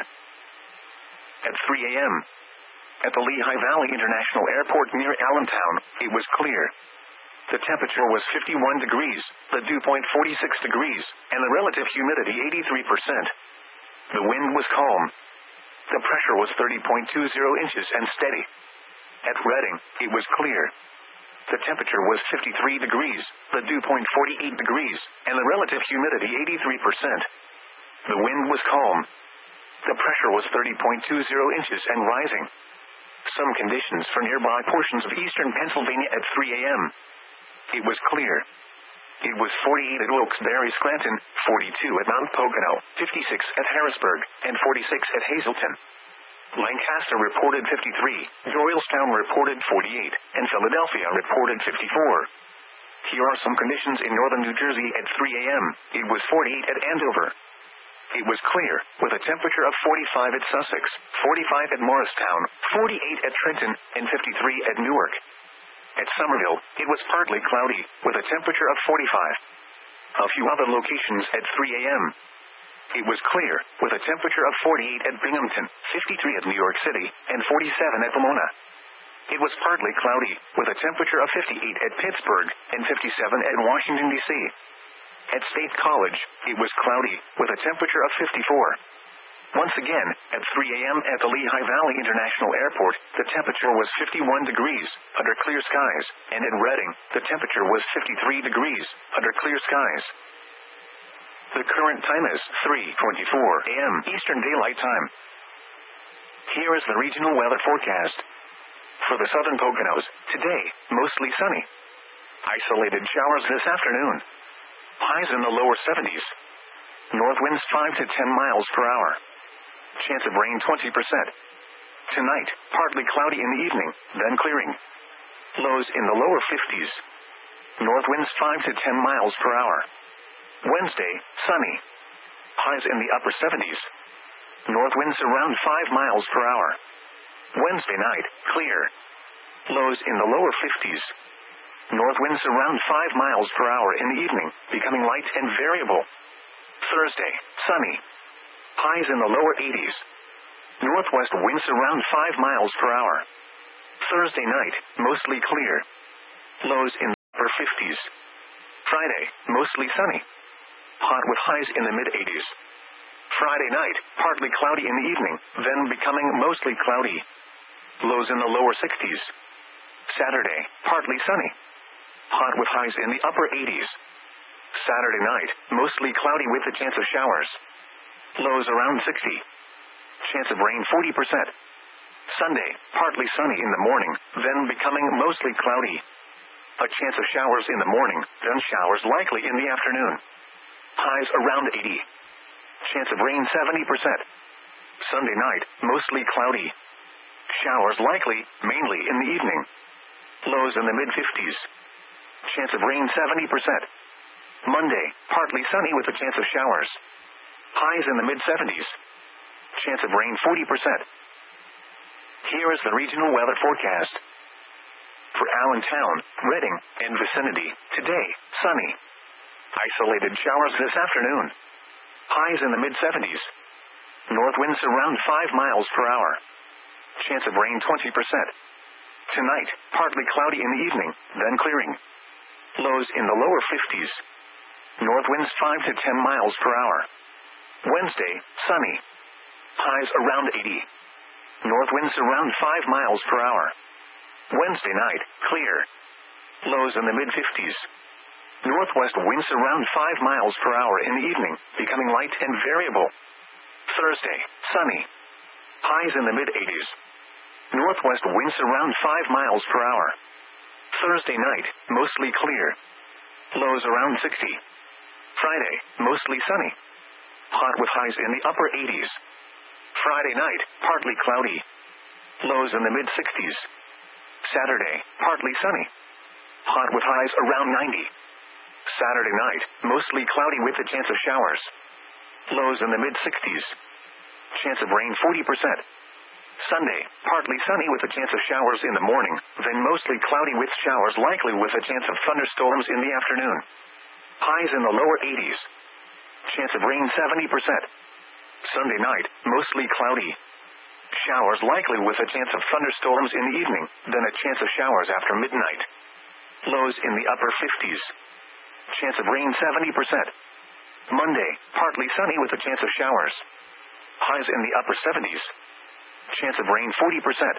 At three a.m. at the Lehigh Valley International Airport near Allentown, it was clear. The temperature was fifty-one degrees, the dew point forty-six degrees, and the relative humidity eighty-three percent. The wind was calm. The pressure was thirty point two zero inches and steady. At Reading, it was clear. The temperature was fifty-three degrees, the dew point forty-eight degrees, and the relative humidity eighty-three percent. The wind was calm. The pressure was thirty point two zero inches and rising. Some conditions for nearby portions of eastern Pennsylvania at three a.m. It was clear. It was forty-eight at Wilkes-Barre Scranton, forty-two at Mount Pocono, fifty-six at Harrisburg, and forty-six at Hazleton. Lancaster reported fifty-three, Doylestown reported forty-eight, and Philadelphia reported fifty-four. Here are some conditions in northern New Jersey at three a.m. It was forty-eight at Andover. It was clear, with a temperature of forty-five at Sussex, forty-five at Morristown, forty-eight at Trenton, and fifty-three at Newark. At Somerville, it was partly cloudy, with a temperature of forty-five. A few other locations at three a.m. It was clear, with a temperature of forty-eight at Binghamton, fifty-three at New York City, and forty-seven at Pomona. It was partly cloudy, with a temperature of fifty-eight at Pittsburgh, and fifty-seven at Washington, D C At State College, it was cloudy, with a temperature of fifty-four. Once again, at three a.m. at the Lehigh Valley International Airport, the temperature was fifty-one degrees, under clear skies, and in Reading, the temperature was fifty-three degrees, under clear skies. The current time is three twenty-four a.m. Eastern Daylight Time. Here is the regional weather forecast. For the southern Poconos, today, mostly sunny. Isolated showers this afternoon. Highs in the lower seventies. North winds five to ten miles per hour. Chance of rain twenty percent. Tonight, partly cloudy in the evening, then clearing. Lows in the lower fifties. North winds five to ten miles per hour. Wednesday, sunny. Highs in the upper seventies. North winds around five miles per hour. Wednesday night, clear. Lows in the lower fifties. North winds around five miles per hour in the evening, becoming light and variable. Thursday, sunny. Highs in the lower eighties. Northwest winds around five miles per hour. Thursday night, mostly clear. Lows in the upper fifties. Friday, mostly sunny. Hot with highs in the mid-eighties. Friday night, partly cloudy in the evening, then becoming mostly cloudy. Lows in the lower sixties. Saturday, partly sunny. Hot with highs in the upper eighties. Saturday night, mostly cloudy with a chance of showers. Lows around sixty. Chance of rain forty percent. Sunday, partly sunny in the morning, then becoming mostly cloudy. A chance of showers in the morning, then showers likely in the afternoon. Highs around eighty. Chance of rain seventy percent. Sunday night, mostly cloudy. Showers likely, mainly in the evening. Lows in the mid-fifties. Chance of rain seventy percent. Monday, partly sunny with a chance of showers. Highs in the mid-seventies. Chance of rain forty percent. Here is the regional weather forecast. For Allentown, Reading, and vicinity, today, sunny. Isolated showers this afternoon. Highs in the mid-seventies. North winds around five miles per hour. Chance of rain twenty percent. Tonight, partly cloudy in the evening, then clearing. Lows in the lower fifties. North winds five to ten miles per hour. Wednesday, sunny. Highs around eighty. North winds around five miles per hour. Wednesday night, clear. Lows in the mid-fifties. Northwest winds around five miles per hour in the evening, becoming light and variable. Thursday, sunny. Highs in the mid-eighties. Northwest winds around five miles per hour. Thursday night, mostly clear. Lows around sixty. Friday, mostly sunny. Hot with highs in the upper eighties. Friday night, partly cloudy. Lows in the mid-sixties. Saturday, partly sunny. Hot with highs around ninety. Saturday night, mostly cloudy with a chance of showers. Lows in the mid-sixties. Chance of rain forty percent. Sunday, partly sunny with a chance of showers in the morning, then mostly cloudy with showers likely with a chance of thunderstorms in the afternoon. Highs in the lower eighties. Chance of rain seventy percent. Sunday night, mostly cloudy. Showers likely with a chance of thunderstorms in the evening, then a chance of showers after midnight. Lows in the upper fifties. Chance of rain seventy percent. Monday, partly sunny with a chance of showers. Highs in the upper seventies. Chance of rain forty percent.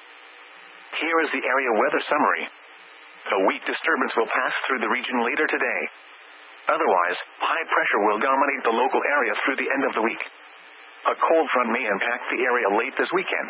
Here is the area weather summary. A weak disturbance will pass through the region later today. Otherwise, high pressure will dominate the local area through the end of the week. A cold front may impact the area late this weekend.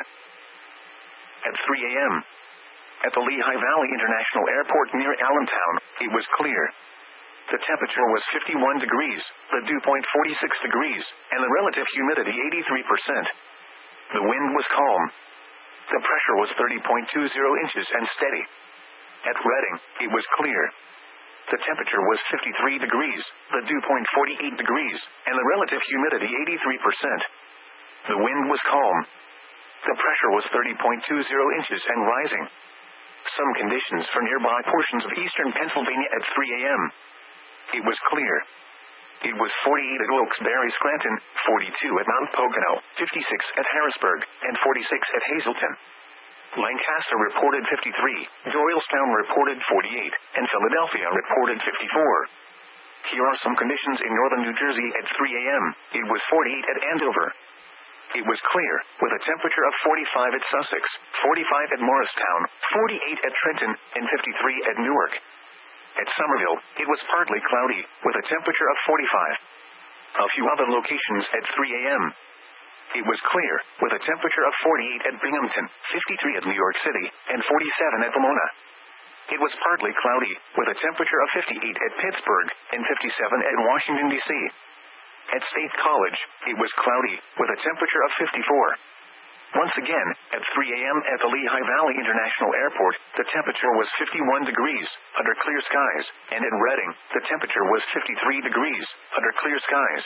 At three a.m. at the Lehigh Valley International Airport near Allentown, it was clear. The temperature was fifty-one degrees, the dew point forty-six degrees, and the relative humidity eighty-three percent. The wind was calm. The pressure was thirty point two zero inches and steady. At Reading, it was clear. The temperature was fifty-three degrees, the dew point forty-eight degrees, and the relative humidity eighty-three percent. The wind was calm. The pressure was thirty point two zero inches and rising. Some conditions for nearby portions of eastern Pennsylvania at three a.m. It was clear. It was forty-eight at Wilkes-Barre Scranton, forty-two at Mount Pocono, fifty-six at Harrisburg, and forty-six at Hazleton. Lancaster reported fifty-three, Doylestown reported forty-eight, and Philadelphia reported fifty-four. Here are some conditions in northern New Jersey at three a.m. It was forty-eight at Andover. It was clear, with a temperature of forty-five at Sussex, forty-five at Morristown, forty-eight at Trenton, and fifty-three at Newark. At Somerville, it was partly cloudy, with a temperature of forty-five. A few other locations at three a.m. It was clear, with a temperature of forty-eight at Binghamton, fifty-three at New York City, and forty-seven at Pomona. It was partly cloudy, with a temperature of fifty-eight at Pittsburgh, and fifty-seven at Washington, D C At State College, it was cloudy, with a temperature of fifty-four. Once again, at three a.m. at the Lehigh Valley International Airport, the temperature was fifty-one degrees, under clear skies, and at Reading, the temperature was fifty-three degrees, under clear skies.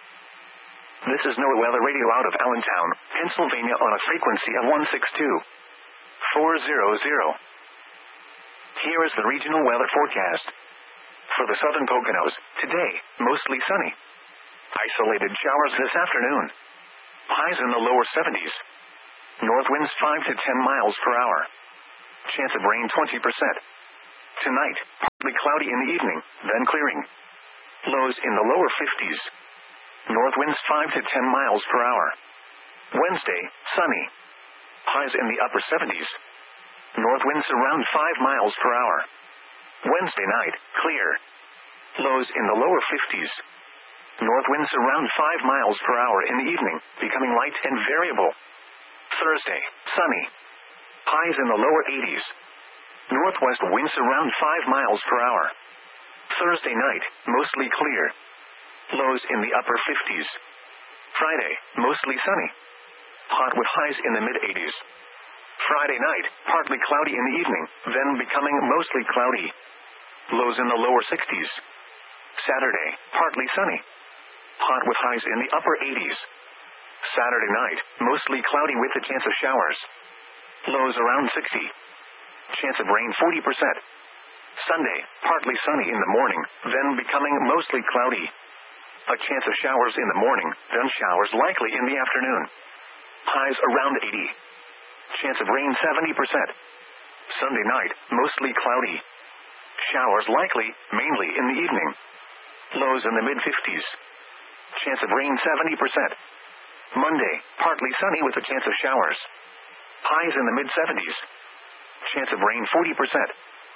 This is NOAA Weather Radio out of Allentown, Pennsylvania on a frequency of one six two four hundred. Here is the regional weather forecast. For the southern Poconos, today, mostly sunny. Isolated showers this afternoon. Highs in the lower seventies. North winds five to ten miles per hour. Chance of rain twenty percent. Tonight, partly cloudy in the evening, then clearing. Lows in the lower fifties. North winds five to ten miles per hour. Wednesday, sunny. Highs in the upper seventies. North winds around five miles per hour. Wednesday night, clear. Lows in the lower fifties. North winds around five miles per hour in the evening, becoming light and variable. Thursday, sunny. Highs in the lower eighties. Northwest winds around five miles per hour. Thursday night, mostly clear. Lows in the upper fifties. Friday, mostly sunny. Hot with highs in the mid-eighties. Friday night, partly cloudy in the evening, then becoming mostly cloudy. Lows in the lower sixties. Saturday, partly sunny. Hot with highs in the upper eighties. Saturday night, mostly cloudy with a chance of showers. Lows around sixty. Chance of rain forty percent. Sunday, partly sunny in the morning, then becoming mostly cloudy. A chance of showers in the morning, then showers likely in the afternoon. Highs around eighty. Chance of rain seventy percent. Sunday night, mostly cloudy. Showers likely, mainly in the evening. Lows in the mid-fifties. Chance of rain seventy percent. Monday, partly sunny with a chance of showers. Highs in the mid-seventies. Chance of rain forty percent.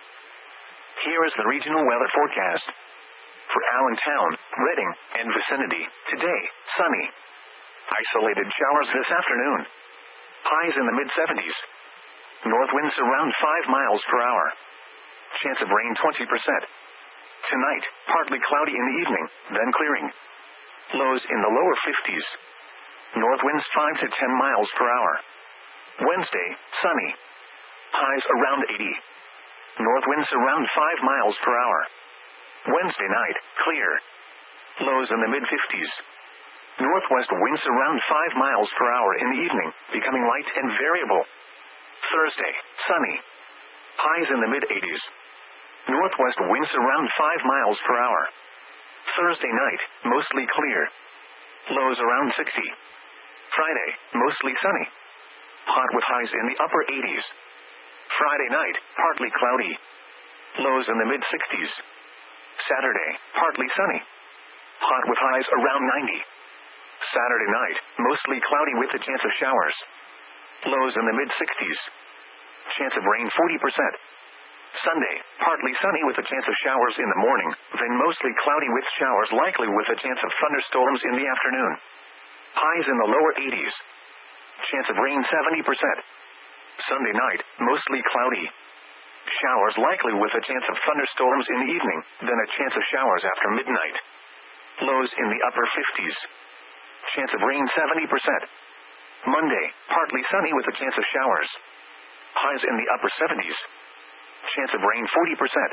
Here is the regional weather forecast. For Allentown, Reading, and vicinity, today, sunny. Isolated showers this afternoon. Highs in the mid-seventies. North winds around five miles per hour. Chance of rain twenty percent. Tonight, partly cloudy in the evening, then clearing. Lows in the lower fifties. North winds five to ten miles per hour. Wednesday, sunny. Highs around eighty. North winds around five miles per hour. Wednesday night, clear. Lows in the mid-fifties. Northwest winds around five miles per hour in the evening, becoming light and variable. Thursday, sunny. Highs in the mid-eighties. Northwest winds around five miles per hour. Thursday night, mostly clear. Lows around sixty. Friday, mostly sunny. Hot with highs in the upper eighties. Friday night, partly cloudy. Lows in the mid-sixties. Saturday, partly sunny. Hot with highs around ninety. Saturday night, mostly cloudy with a chance of showers. Lows in the mid-sixties. Chance of rain forty percent. Sunday, partly sunny with a chance of showers in the morning, then mostly cloudy with showers likely with a chance of thunderstorms in the afternoon. Highs in the lower eighties. Chance of rain seventy percent. Sunday night, mostly cloudy. Showers likely with a chance of thunderstorms in the evening, then a chance of showers after midnight. Lows in the upper fifties. Chance of rain seventy percent. Monday, partly sunny with a chance of showers. Highs in the upper seventies. Chance of rain forty percent.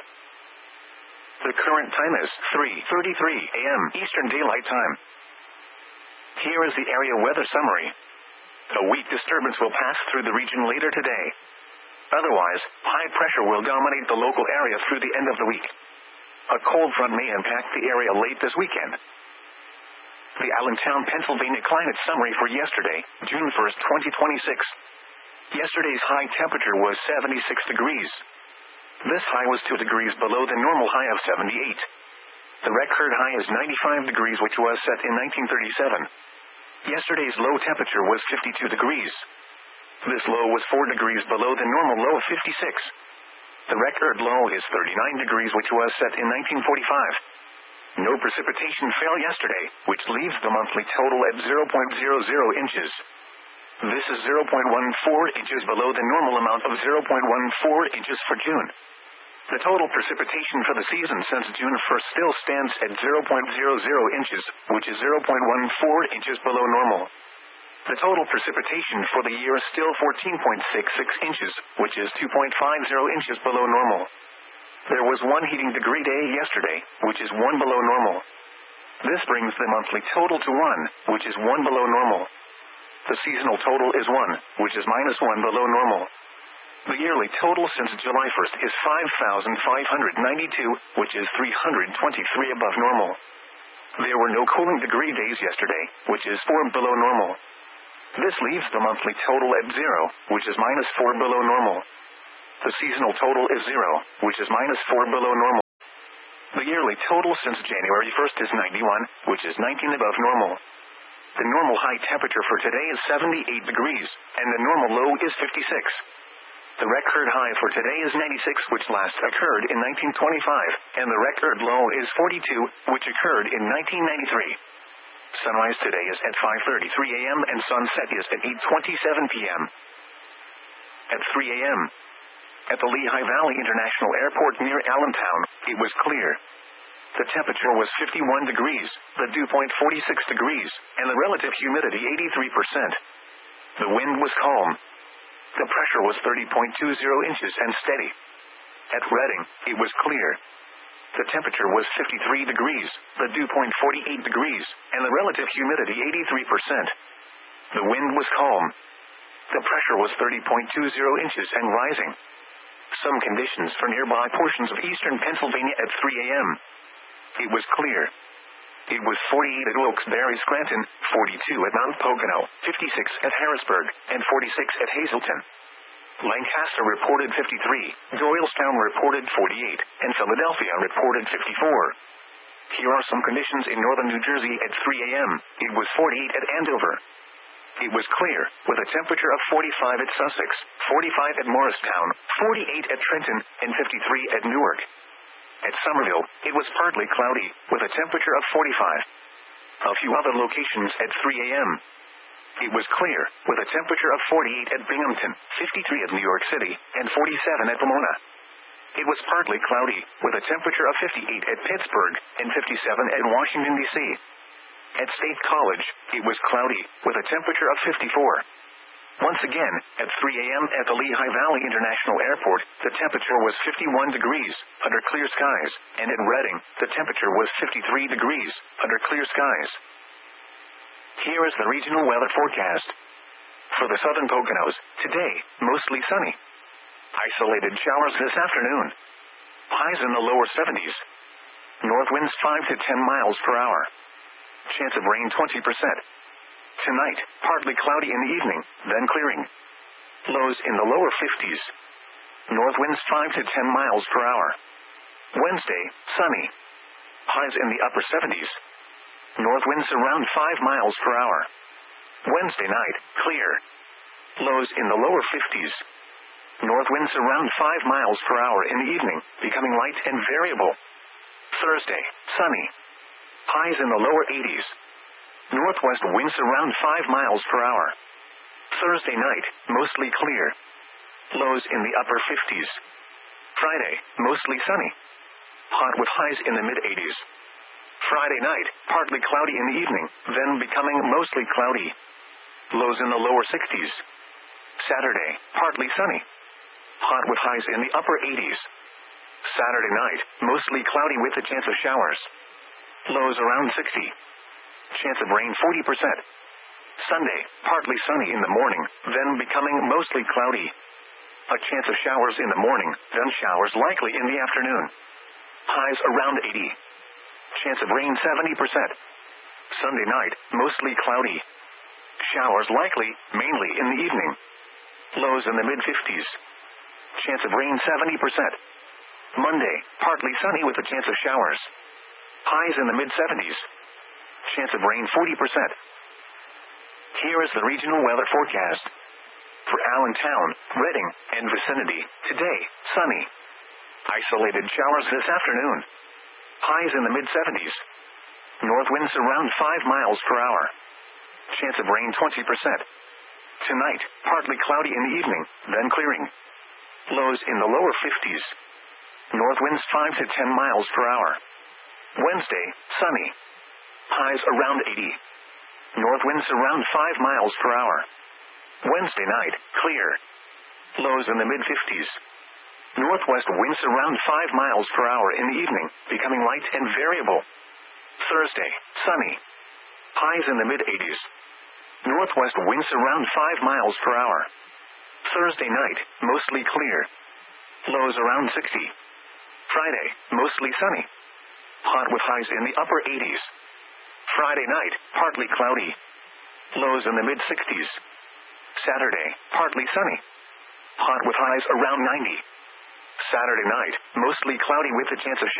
The current time is three thirty-three a m Eastern Daylight Time. Here is the area weather summary. A weak disturbance will pass through the region later today. Otherwise, high pressure will dominate the local area through the end of the week. A cold front may impact the area late this weekend. The Allentown, Pennsylvania climate summary for yesterday, June first, twenty twenty-six. Yesterday's high temperature was seventy-six degrees. This high was two degrees below the normal high of seventy-eight. The record high is ninety-five degrees, which was set in nineteen thirty-seven. Yesterday's low temperature was fifty-two degrees. This low was four degrees below the normal low of fifty-six. The record low is thirty-nine degrees, which was set in nineteen forty-five. No precipitation fell yesterday, which leaves the monthly total at zero point zero zero inches. This is zero point one four inches below the normal amount of zero point one four inches for June. The total precipitation for the season since June first still stands at zero point zero zero inches, which is zero point one four inches below normal. The total precipitation for the year is still fourteen point six six inches, which is two point five zero inches below normal. There was one heating degree day yesterday, which is one below normal. This brings the monthly total to one, which is one below normal. The seasonal total is one, which is minus one below normal. The yearly total since July first is five thousand five hundred ninety-two, which is three hundred twenty-three above normal. There were no cooling degree days yesterday, which is four below normal. This leaves the monthly total at zero, which is minus four below normal. The seasonal total is zero, which is minus four below normal. The yearly total since January first is ninety-one, which is nineteen above normal. The normal high temperature for today is seventy-eight degrees, and the normal low is fifty-six. The record high for today is ninety-six, which last occurred in nineteen twenty-five, and the record low is forty-two, which occurred in nineteen ninety-three. Sunrise today is at five thirty-three a m and sunset is at eight twenty-seven p m At three a m at the Lehigh Valley International Airport near Allentown, it was clear. The temperature was fifty-one degrees, the dew point forty-six degrees, and the relative humidity eighty-three percent. The wind was calm. The pressure was thirty point two zero inches and steady. At Reading, it was clear. The temperature was fifty-three degrees, the dew point forty-eight degrees, and the relative humidity eighty-three percent. The wind was calm. The pressure was thirty point two zero inches and rising. Some conditions for nearby portions of eastern Pennsylvania at three a m It was clear. It was forty-eight at Wilkes-Barre, Scranton, forty-two at Mount Pocono, fifty-six at Harrisburg, and forty-six at Hazleton. Lancaster reported fifty-three, Doylestown reported forty-eight, and Philadelphia reported fifty-four. Here are some conditions in northern New Jersey at three a m It was forty-eight at Andover. It was clear, with a temperature of forty-five at Sussex, forty-five at Morristown, forty-eight at Trenton, and fifty-three at Newark. At Somerville, it was partly cloudy, with a temperature of forty-five. A few other locations at three a m It was clear, with a temperature of forty-eight at Binghamton, fifty-three at New York City, and forty-seven at Pomona. It was partly cloudy, with a temperature of fifty-eight at Pittsburgh, and fifty-seven at Washington, D C At State College, it was cloudy, with a temperature of fifty-four. Once again, at three a m at the Lehigh Valley International Airport, the temperature was fifty-one degrees, under clear skies, and at Reading, the temperature was fifty-three degrees, under clear skies. Here is the regional weather forecast. For the southern Poconos, today, mostly sunny. Isolated showers this afternoon. Highs in the lower seventies. North winds five to ten miles per hour. Chance of rain twenty percent. Tonight, partly cloudy in the evening, then clearing. Lows in the lower fifties. North winds five to ten miles per hour. Wednesday, sunny. Highs in the upper seventies. North winds around five miles per hour. Wednesday night, clear. Lows in the lower fifties. North winds around five miles per hour in the evening, becoming light and variable. Thursday, sunny. Highs in the lower eighties. Northwest winds around five miles per hour. Thursday night, mostly clear. Lows in the upper fifties. Friday, mostly sunny. Hot with highs in the mid-eighties. Friday night, partly cloudy in the evening, then becoming mostly cloudy. Lows in the lower sixties. Saturday, partly sunny. Hot with highs in the upper eighties. Saturday night, mostly cloudy with a chance of showers. Lows around sixty. Chance of rain forty percent. Sunday, partly sunny in the morning, then becoming mostly cloudy. A chance of showers in the morning, then showers likely in the afternoon. Highs around eighty. Chance of rain seventy percent. Sunday night, mostly cloudy. Showers likely, mainly in the evening. Lows in the mid-fifties. Chance of rain seventy percent. Monday, partly sunny with a chance of showers. Highs in the mid-seventies. Chance of rain forty percent. Here is the regional weather forecast. For Allentown, Reading, and vicinity, today, sunny. Isolated showers this afternoon. Highs in the mid-seventies. North winds around five miles per hour. Chance of rain twenty percent. Tonight, partly cloudy in the evening, then clearing. Lows in the lower fifties. North winds five to ten miles per hour. Wednesday, sunny. Highs around eighty. North winds around five miles per hour. Wednesday night, clear. Lows in the mid-fifties. Northwest winds around five miles per hour in the evening, becoming light and variable. Thursday, sunny. Highs in the mid-eighties. Northwest winds around five miles per hour. Thursday night, mostly clear. Lows around sixty. Friday, mostly sunny. Hot with highs in the upper eighties. Friday night, partly cloudy. Lows in the mid sixties. Saturday, partly sunny. Hot with highs around ninety. Saturday night, mostly cloudy with a chance of